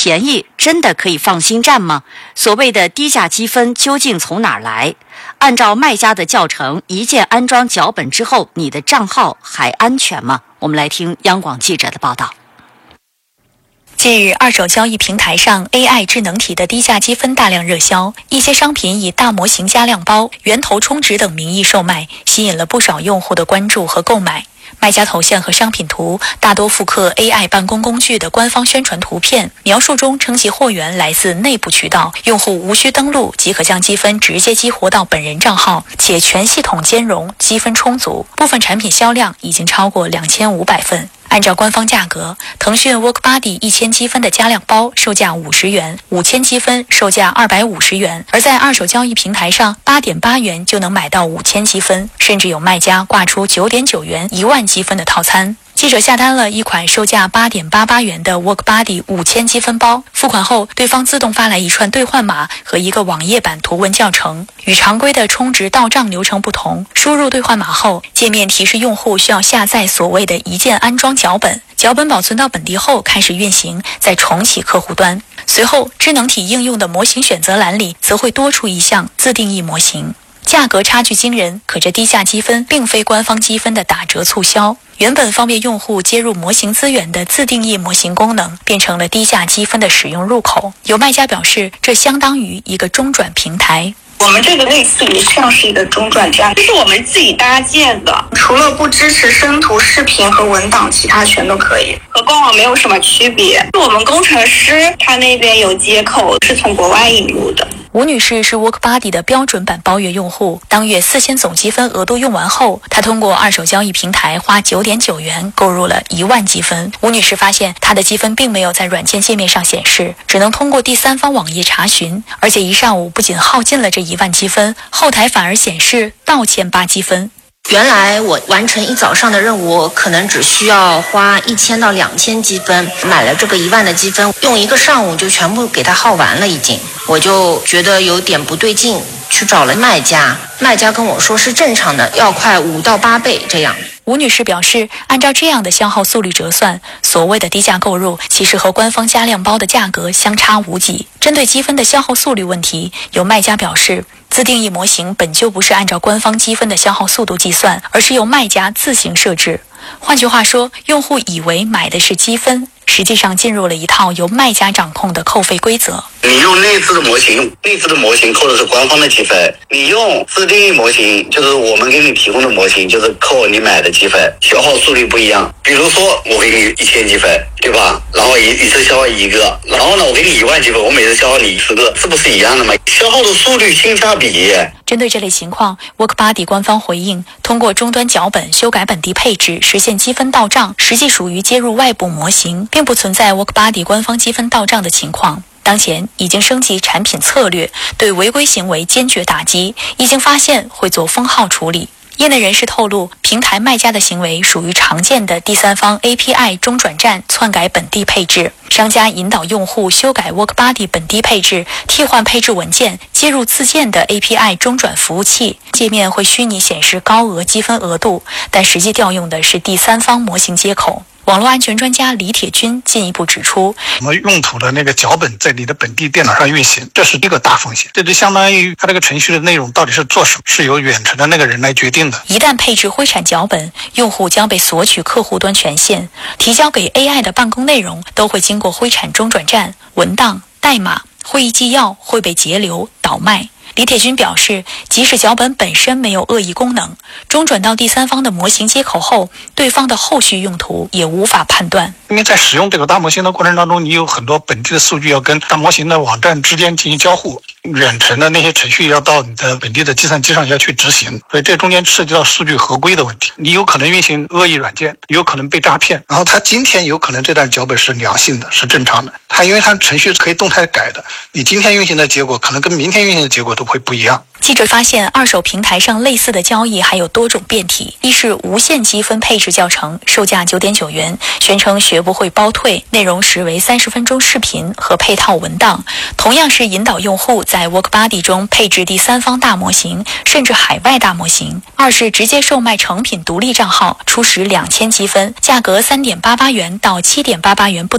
便宜真的可以放心占吗？所谓的低价积分究竟从哪儿来？按照卖家的教程，一键安装脚本之后，你的账号还安全吗？我们来听央广记者的报道。 近日，二手交易平台上 AI 智能体的低价积分大量热销，一些商品以大模型加量包、源头充值等名义售卖，吸引了不少用户的关注和购买。卖家头像和商品图大多复刻 AI 办公工具的官方宣传图片，描述中称其货源来自内部渠道，用户无需登录即可将积分直接激活到本人账号，且全系统兼容，积分充足。部分产品销量已经超过2500份。按照官方价格，腾讯 WorkBuddy 1000积分的加量包售价50元，5000积分售价250元，而在二手交易平台上8.8元就能买到5000积分，甚至有卖家挂出9.9元10000积分的套餐。记者下单了一款售价8.88元的 WorkBuddy 5000积分包，付款后对方自动发来一串兑换码和一个网页版图文教程，与常规的充值到账流程不同。输入兑换码后，界面提示用户需要下载所谓的一键安装脚本，脚本保存到本地后开始运行，再重启客户端。随后，智能体应用的模型选择栏里则会多出一项自定义模型。价格差距惊人，可这低价积分并非官方积分的打折促销。原本方便用户接入模型资源的自定义模型功能，变成了低价积分的使用入口。有卖家表示，这相当于一个中转平台。 我们这个类似于像是一个中转站，这是我们自己搭建的，除了不支持生图、视频和文档，其他全都可以，和官网没有什么区别。我们工程师他那边有接口，是从国外引入的。 吴女士是 WorkBuddy 的标准版包月用户，当月4000总积分额度用完后，她通过二手交易平台花9.9元购入了10000积分。吴女士发现她的积分并没有在软件界面上显示，只能通过第三方网页查询，而且一上午不仅耗尽了这10000积分，后台反而显示倒欠8积分。 原来我完成一早上的任务，可能只需要花1000到2000积分，买了这个10000的积分，用一个上午就全部给它耗完了已经。我就觉得有点不对劲，去找了卖家，卖家跟我说是正常的，要快5到8倍这样。 吴女士表示，按照这样的消耗速率折算，所谓的低价购入其实和官方加量包的价格相差无几。针对积分的消耗速率问题，有卖家表示，自定义模型本就不是按照官方积分的消耗速度计算，而是由卖家自行设置。换句话说，用户以为买的是积分，实际上进入了一套由卖家掌控的扣费规则。 你用内置的模型扣的是官方的积分，你用自定义模型，就是我们给你提供的模型，就是扣你买的积分，消耗速率不一样。比如说我给你1000积分，对吧？然后一次消耗1个，然后呢我给你10000积分，我每次消耗你10个，这不是一样的吗？消耗的速率性价比。 针对这类情况， WorkBuddy 官方回应，通过终端脚本修改本地配置实现积分到账，实际属于接入外部模型，并不存在 WorkBuddy 官方积分到账的情况。当前已经升级产品策略，对违规行为坚决打击，一经发现会做封号处理。业内人士透露，平台卖家的行为属于常见的第三方 API 中转站篡改本地配置，商家引导用户修改 WorkBuddy 本地配置，替换配置文件，接入自建的 API 中转服务器，界面会虚拟显示高额积分额度，但实际调用的是第三方模型接口。网络安全专家李铁军进一步指出， 我们用途的那个脚本在你的本地电脑上运行，这是一个大风险。这就相当于它这个程序的内容到底是做什么，是由远程的那个人来决定的。 一旦配置灰产脚本，用户将被索取客户端权限，提交给 AI 的办公内容都会经过灰产中转站，文档、代码、会议纪要会被截流倒卖。李铁军表示，即使脚本本身没有恶意功能，中转到第三方的模型接口后，对方的后续用途也无法判断。 因为在使用这个大模型的过程当中，你有很多本地的数据要跟大模型的网站之间进行交互，远程的那些程序要到你的本地的计算机上要去执行，所以这中间涉及到数据合规的问题。你有可能运行恶意软件，有可能被诈骗，然后它今天有可能这段脚本是良性的，是正常的，它因为它程序是可以动态改的，你今天运行的结果可能跟明天运行的结果都会不一样。 记者发现，二手平台上类似的交易还有多种变体。一是无限积分配置教程，售价9.9元，宣称学不会包退，内容实为30分钟视频和配套文档。同样是引导用户在 WorkBuddy 中配置第三方大模型，甚至海外大模型。二是直接售卖成品独立账号，初始2000积分，价格3.88元到7.88元不等。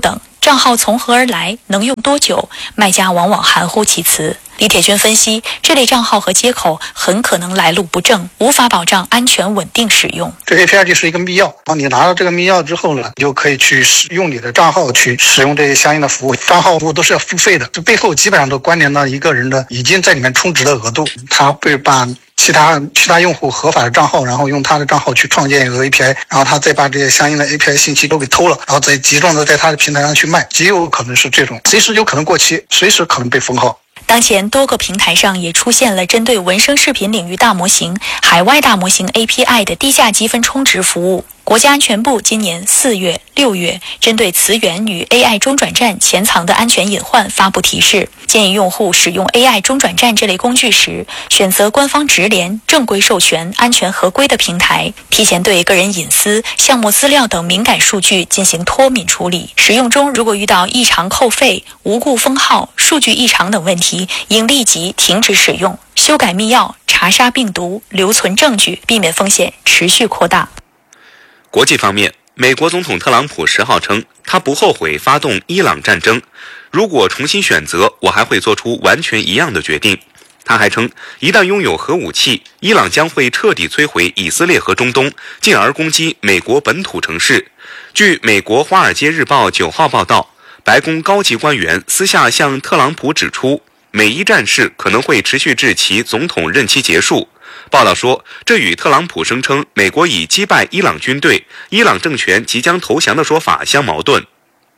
账号从何而来，能用多久，卖家往往含糊其辞。李铁军分析，这类账号和接口很可能来路不正，无法保障安全稳定使用。 这 API 就是一个密钥，你拿到这个密钥之后呢，你就可以去用你的账号去使用这些相应的服务。账号服务都是要付费的，这背后基本上都关联到一个人的已经在里面充值的额度，他会把其他用户合法的账号，然后用他的账号去创建一个 API， 然后他再把这些相应的 API 信息都给偷了，然后再集中的在他的平台上去卖，极有可能是这种，随时有可能过期，随时可能被封号。 当前多个平台上也出现了针对文生视频领域大模型、海外大模型 API 的低价积分充值服务。国家安全部今年4月、6月针对词源与 AI 中转站潜藏的安全隐患发布提示，建议用户使用 AI 中转站这类工具时，选择官方直连、正规授权、安全合规的平台，提前对个人隐私、项目资料等敏感数据进行脱敏处理。使用中如果遇到异常扣费、无故封号、数据异常等问题，应立即停止使用，修改密钥，查杀病毒，留存证据，避免风险持续扩大。 国际方面，美国总统特朗普10号称，他不后悔发动伊朗战争，如果重新选择，我还会做出完全一样的决定。他还称，一旦拥有核武器，伊朗将会彻底摧毁以色列和中东，进而攻击美国本土城市。据美国《华尔街日报》9号报道，白宫高级官员私下向特朗普指出，美伊战事可能会持续至其总统任期结束。报道说，这与特朗普声称美国已击败伊朗军队、伊朗政权即将投降的说法相矛盾。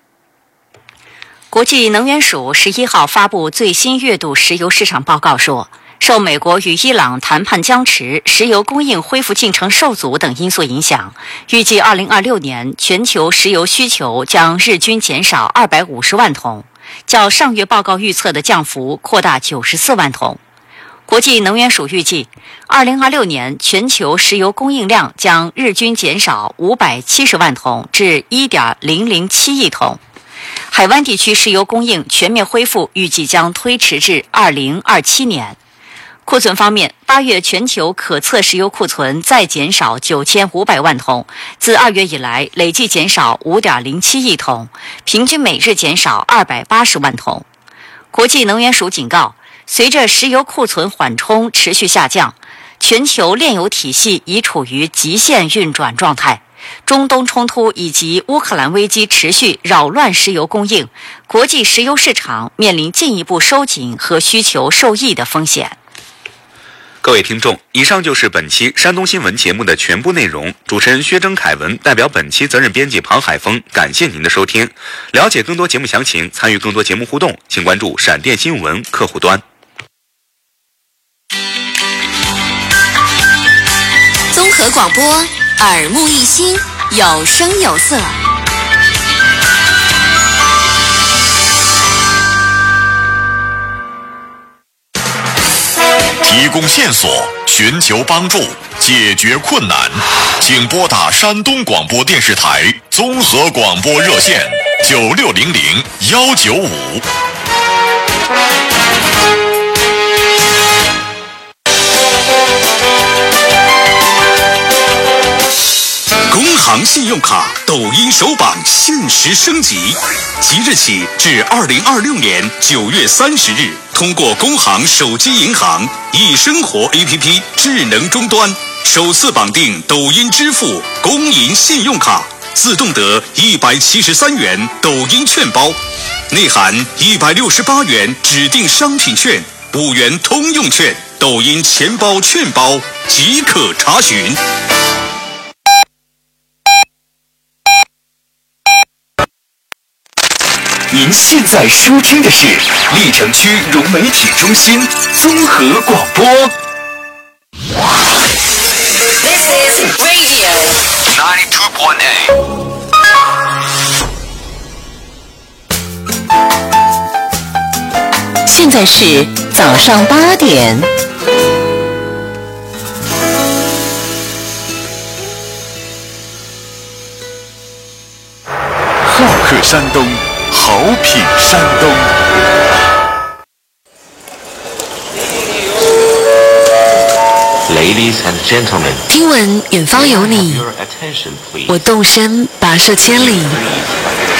国际能源署11号发布最新月度石油市场报告说，受美国与伊朗谈判僵持、石油供应恢复进程受阻等因素影响，预计2026年全球石油需求将日均减少250万桶，较上月报告预测的降幅扩大94万桶。国际能源署预计，2026年全球石油供应量将日均减少570万桶至1.007亿桶。海湾地区石油供应全面恢复预计将推迟至2027年。库存方面，8月全球可测石油库存再减少9500万桶，自2月以来累计减少5.07亿桶，平均每日减少280万桶。国际能源署警告，随着石油库存缓冲持续下降，全球炼油体系已处于极限运转状态。中东冲突以及乌克兰危机持续扰乱石油供应，国际石油市场面临进一步收紧和需求受益的风险。 各位听众，以上就是本期山东新闻节目的全部内容。主持人薛征凯文代表本期责任编辑庞海峰，感谢您的收听。了解更多节目详情，参与更多节目互动，请关注闪电新闻客户端。 综合广播，耳目一新，有声有色。 提供线索，寻求帮助，解决困难，请拨打山东广播电视台综合广播热线9600-195。 工行信用卡抖音首榜限时升级，即日起至2026年9月30日，通过工行手机银行易生活 APP 智能终端，首次绑定抖音支付工银信用卡，自动得173元抖音券包，内含168元指定商品券、5元通用券、抖音钱包券包，即可查询。 您现在收听的是历城区融媒体中心综合广播。 This is Radio 92.8。现在是早上8点。好客山东，好品山东。 Ladies and gentlemen， 听闻远方有你，我动身跋涉千里，